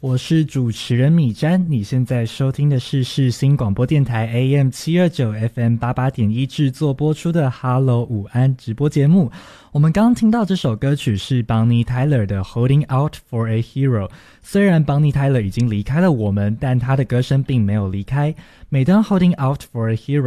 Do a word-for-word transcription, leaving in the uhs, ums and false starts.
我是主持人米詹，你现在收听的是世新广播电台 A M 七二九 F M 八八点一制作播出的 Hello 午安直播节目。我们刚听到这首歌曲是 Bonnie Tyler 的 Holding Out for a Hero。 虽然 Bonnie Tyler 已经离开了我们，但她的歌声并没有离开。每当 Holding Out for a Hero